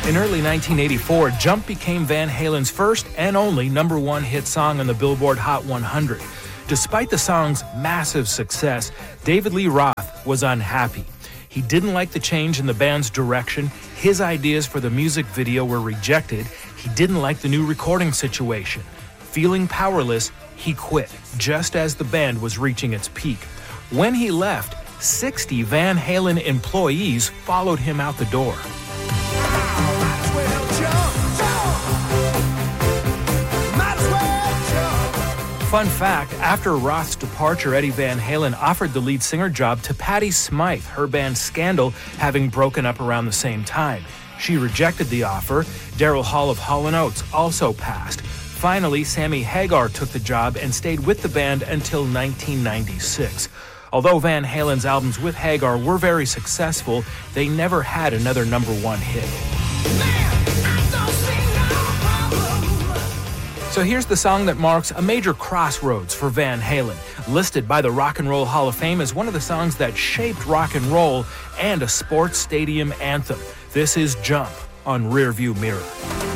In early 1984, Jump became Van Halen's first and only #1 hit song on the Billboard Hot 100. Despite the song's massive success, David Lee Roth was unhappy. He didn't like the change in the band's direction. His ideas for the music video were rejected. He didn't like the new recording situation. Feeling powerless, he quit, just as the band was reaching its peak. When he left, 60 Van Halen employees followed him out the door. Fun fact, after Roth's departure, Eddie Van Halen offered the lead singer job to Patti Smythe, her band Scandal having broken up around the same time. She rejected the offer. Daryl Hall of Hall & Oates also passed. Finally, Sammy Hagar took the job and stayed with the band until 1996. Although Van Halen's albums with Hagar were very successful, they never had another #1 hit. So here's the song that marks a major crossroads for Van Halen, listed by the Rock and Roll Hall of Fame as one of the songs that shaped rock and roll and a sports stadium anthem. This is Jump on Rearview Mirror.